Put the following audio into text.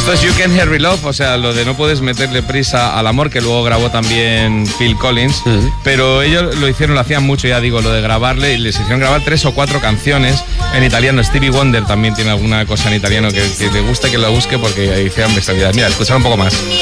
Esto es You Can't Hurry Love, o sea, lo de no puedes meterle prisa al amor, que luego grabó también Phil Collins, pero ellos lo hacían mucho, ya digo, lo de grabarle, y les hicieron grabar 3 o 4 canciones en italiano. Stevie Wonder también tiene alguna cosa en italiano que le gusta que lo busque, porque hicieron bestialidad. Mira, escuchar un poco más.